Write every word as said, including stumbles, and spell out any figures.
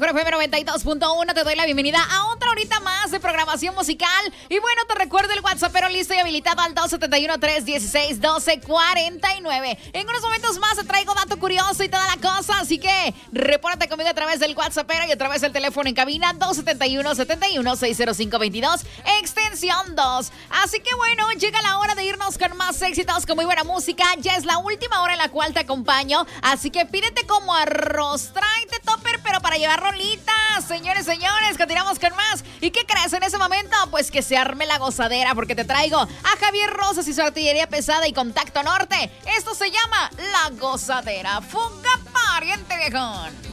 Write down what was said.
mejor F M noventa y dos punto uno. Te doy la bienvenida a otra horita más de programación musical. Y bueno, te recuerdo el WhatsApp, pero listo y habilitado al dos siete uno, tres uno seis, uno dos cuatro nueve. En unos momentos más te traigo dato curioso y toda la cosa. Así que repórtate conmigo a través del WhatsApp pero y a través del teléfono en cabina dos siete uno, siete uno, seis cero cinco dos dos, extensión dos. Así que bueno, llega la hora de irnos con más éxitos, con muy buena música. Ya es la última hora en la cual te acompaño. Así que pídete como arroz, tráete topper, pero para llevar rolitas. Señores, señores, continuamos con más. ¿Y qué crees en ese momento? Pues que se arme la gozadera, porque te traigo a Javier Rosas y su artillería pesada y Contacto Norte. Esto se llama La Gozadera. Fuga pariente viejón.